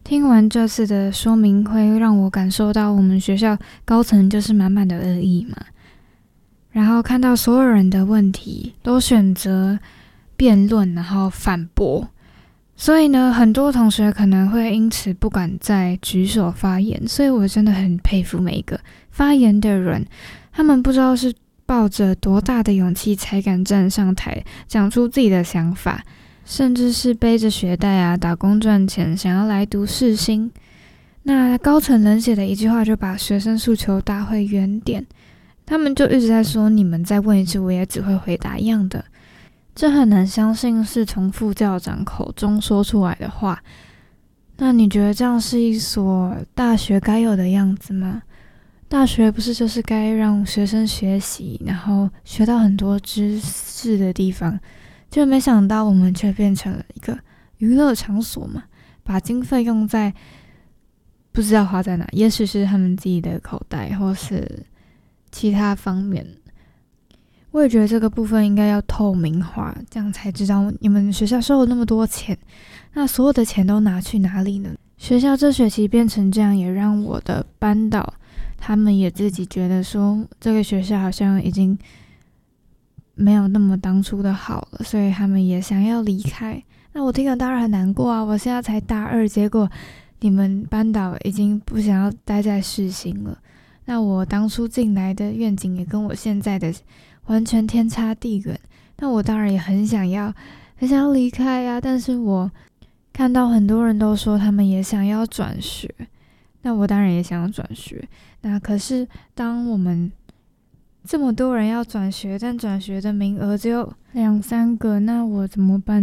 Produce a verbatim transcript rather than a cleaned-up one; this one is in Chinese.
听完这次的说明会，让我感受到我们学校高层就是满满的恶意嘛。然后看到所有人的问题都选择辩论，然后反驳，所以呢，很多同学可能会因此不敢再举手发言。所以我真的很佩服每一个发言的人，他们不知道是抱着多大的勇气才敢站上台讲出自己的想法，甚至是背着学贷啊打工赚钱，想要来读世新。那高层冷血的一句话就把学生诉求打回原点，他们就一直在说你们再问一次我也只会回答一样的。这很难相信是从副校长口中说出来的话。那你觉得这样是一所大学该有的样子吗？大学不是就是该让学生学习，然后学到很多知识的地方，就没想到我们却变成了一个娱乐场所嘛，把经费用在不知道花在哪，也许是他们自己的口袋或是其他方面。我也觉得这个部分应该要透明化，这样才知道你们学校收了那么多钱，那所有的钱都拿去哪里呢？学校这学期变成这样，也让我的班导他们也自己觉得说这个学校好像已经没有那么当初的好了，所以他们也想要离开。那我听了当然很难过啊，我现在才大二，结果你们班导已经不想要待在世新了。那我当初进来的愿景也跟我现在的完全天差地远，那我当然也很想要很想要离开啊，但是我看到很多人都说他们也想要转学，那我当然也想要转学。那可是当我们这么多人要转学，但转学的名额只有两三个，那我怎么办